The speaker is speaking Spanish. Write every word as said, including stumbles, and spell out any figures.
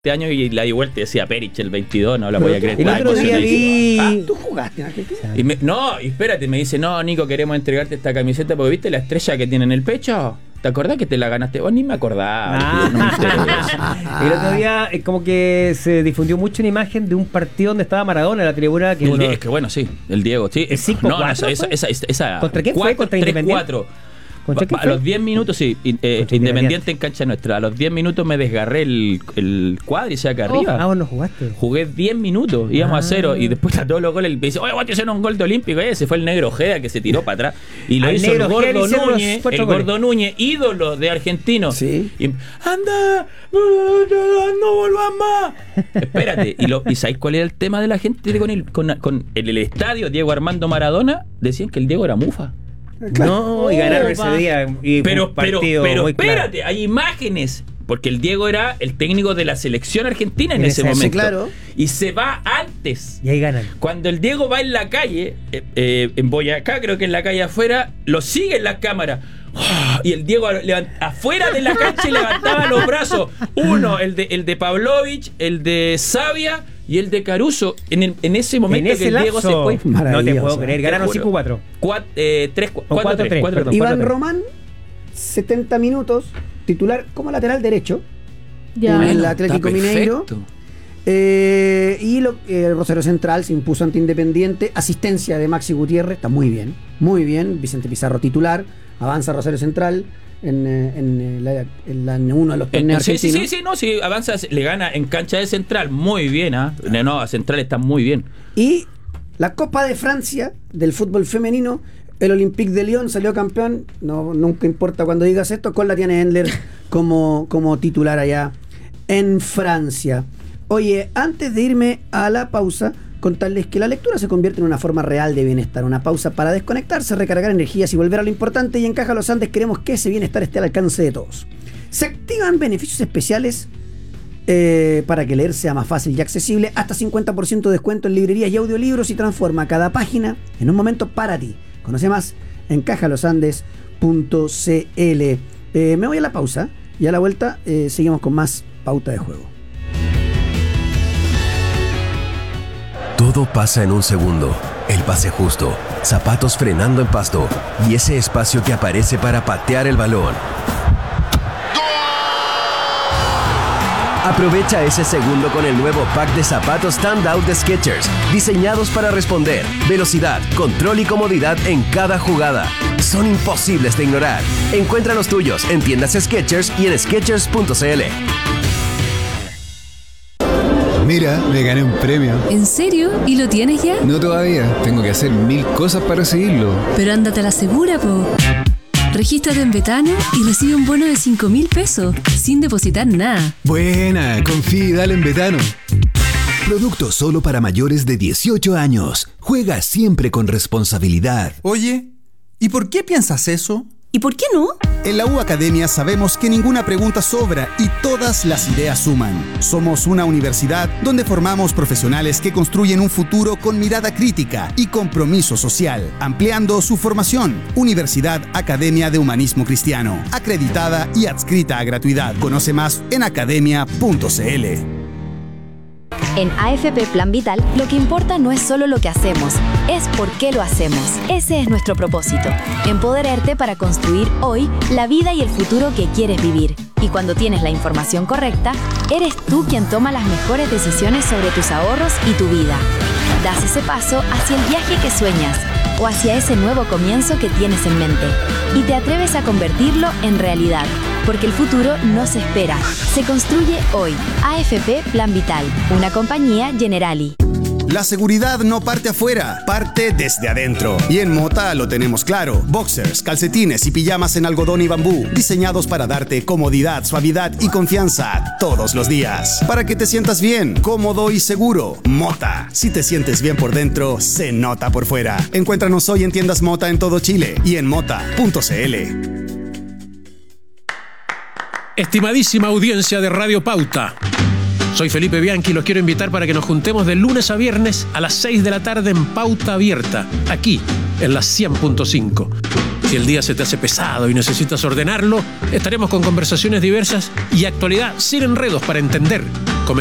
años y la di vuelta y decía Perich el veintidós, no la podía creer. El otro día vi... Ah, ¿tú jugaste en Argentina? Y me, no, espérate, me dice, no, Nico, queremos entregarte esta camiseta porque viste la estrella que tiene en el pecho. ¿Te acordás que te la ganaste? Vos ni me acordaba. Ah. Tío, no me interesa. El otro día eh, como que se difundió mucho una imagen de un partido donde estaba Maradona en la tribuna. Que El uno... Die- es que bueno, sí, el Diego, sí. ¿El cinco no, cuatro esa, fue? esa, esa, esa, ¿Contra quién fue? cuatro, ¿Contra tres Independiente? cuatro. ¿Contra quién A fue? los diez minutos, sí, in- eh, Contra Independiente en cancha nuestra. A los diez minutos me desgarré el, el cuádriceps acá arriba. Ah, vos no jugaste. Jugué diez minutos, íbamos Ah. a cero. Y después a todos los goles, me dice, oye, voy a hacer un gol de olímpico. Eh, ese fue el negro Ojeda que se tiró para atrás. Y lo Al hizo el negro Ojeda Gordo hicieron los Núñez, cuatro el goles. Gordo Núñez, ídolo de argentino. Sí. Y, anda, no vuelvas más. Espérate, y, lo, ¿y sabéis cuál era el tema de la gente con el, con, con el, el estadio Diego Armando Maradona? Decían que el Diego era mufa. No, y ganaron ese día. Y fue Pero, un pero, partido pero muy claro. espérate, hay imágenes. Porque el Diego era el técnico de la selección argentina en, En ese esa- sí, momento. claro. Y se va antes. Y ahí ganan. Cuando el Diego va en la calle, eh, eh, en Boyacá, creo que en la calle afuera, lo siguen las cámaras. ¡Oh! Y el Diego levant- afuera de la cancha levantaba los brazos. Uno, el de, el de Pavlovich, el de Savia y el de Caruso. En, el- en ese momento En ese que el Diego lapso, se fue. no te Maravilloso. puedo creer. Ganaron Te juro. cinco cuatro. Cuat- eh, tres, cu- O cuatro, cuatro, tres, tres, cuatro, perdón. tres. Iván cuatro, tres. Román, setenta minutos, titular como lateral derecho Ya. en el Bueno, Atlético está Mineiro. perfecto. Eh, y lo, eh, Rosario Central se impuso ante Independiente. Asistencia de Maxi Gutiérrez, está muy bien, muy bien. Vicente Pizarro titular. Avanza Rosario Central en, eh, en, eh, la, en, la- en uno de los Eh, torneos sí, sí, argentinos. sí, sí, no, sí, avanza, le gana en cancha de Central, muy bien, ¿ah? No, no, a Central está muy bien. Y la Copa de Francia del fútbol femenino, el Olympique de Lyon salió campeón. No, nunca importa cuando digas esto, con la tiene Endler como, como titular allá en Francia. Oye, antes de irme a la pausa, contarles que la lectura se convierte en una forma real de bienestar. Una pausa para desconectarse, recargar energías y volver a lo importante. Y en Caja Los Andes queremos que ese bienestar esté al alcance de todos. Se activan beneficios especiales eh, para que leer sea más fácil y accesible. Hasta cincuenta por ciento de descuento en librerías y audiolibros y transforma cada página en un momento para ti. Conoce más en caja los andes punto c l. Eh, me voy a la pausa y a la vuelta eh, seguimos con más Pauta de Juego. Todo pasa en un segundo. El pase justo, zapatos frenando en pasto y ese espacio que aparece para patear el balón. Aprovecha ese segundo con el nuevo pack de zapatos Standout de Skechers, diseñados para responder, velocidad, control y comodidad en cada jugada. Son imposibles de ignorar. Encuentra los tuyos en tiendas Skechers y en skechers punto c l. Mira, me gané un premio. ¿En serio? ¿Y lo tienes ya? No todavía, tengo que hacer mil cosas para recibirlo. Pero ándate a la segura, po. Regístrate en Betano y recibe un bono de cinco mil pesos, sin depositar nada. Buena, confía y dale en Betano. Producto solo para mayores de dieciocho años. Juega siempre con responsabilidad. Oye, ¿y por qué piensas eso? ¿Y por qué no? En la U Academia sabemos que ninguna pregunta sobra y todas las ideas suman. Somos una universidad donde formamos profesionales que construyen un futuro con mirada crítica y compromiso social, ampliando su formación. Universidad Academia de Humanismo Cristiano, acreditada y adscrita a gratuidad. Conoce más en academia punto c l. En A F P Plan Vital, lo que importa no es solo lo que hacemos, es por qué lo hacemos. Ese es nuestro propósito, empoderarte para construir hoy la vida y el futuro que quieres vivir. Y cuando tienes la información correcta, eres tú quien toma las mejores decisiones sobre tus ahorros y tu vida. Das ese paso hacia el viaje que sueñas o hacia ese nuevo comienzo que tienes en mente y te atreves a convertirlo en realidad. Porque el futuro no se espera, se construye hoy. A F P Plan Vital, una compañía Generali. La seguridad no parte afuera, parte desde adentro. Y en Mota lo tenemos claro. Boxers, calcetines y pijamas en algodón y bambú, diseñados para darte comodidad, suavidad y confianza todos los días. Para que te sientas bien, cómodo y seguro. Mota. Si te sientes bien por dentro, se nota por fuera. Encuéntranos hoy en tiendas Mota en todo Chile y en mota punto c l. Estimadísima audiencia de Radio Pauta, soy Felipe Bianchi y los quiero invitar para que nos juntemos de lunes a viernes a las seis de la tarde en Pauta Abierta, aquí en la cien punto cinco. Si el día se te hace pesado y necesitas ordenarlo, estaremos con conversaciones diversas y actualidad sin enredos para entender